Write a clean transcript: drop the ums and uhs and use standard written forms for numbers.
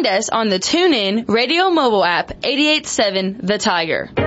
us on the TuneIn Radio mobile app, 88.7 The Tiger.